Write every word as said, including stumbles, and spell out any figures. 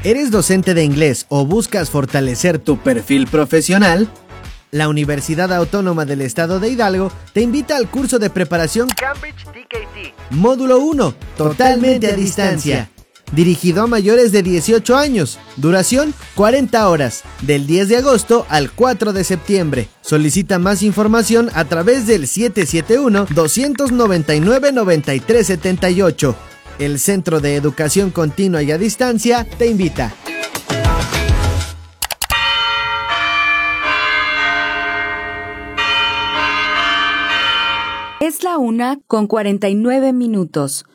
¿Eres docente de inglés o buscas fortalecer tu perfil profesional? La Universidad Autónoma del Estado de Hidalgo te invita al curso de preparación Cambridge T K T. Módulo uno, totalmente a distancia. Dirigido a mayores de dieciocho años. Duración cuarenta horas, del diez de agosto al cuatro de septiembre. Solicita más información a través del siete siete uno, dos nueve nueve, nueve tres siete ocho. El Centro de Educación Continua y a Distancia te invita. Es la una con cuarenta y nueve minutos.